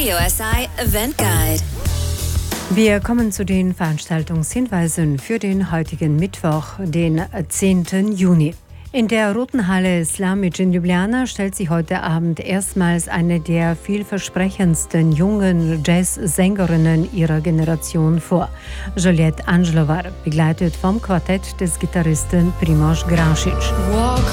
Radio SI Event Guide. Wir kommen zu den Veranstaltungshinweisen für den heutigen Mittwoch, den 10. Juni. In der Roten Halle Slamic in Ljubljana stellt sich heute Abend erstmals eine der vielversprechendsten jungen Jazzsängerinnen ihrer Generation vor. Juliette Angelovar, begleitet vom Quartett des Gitarristen Primož Grašič.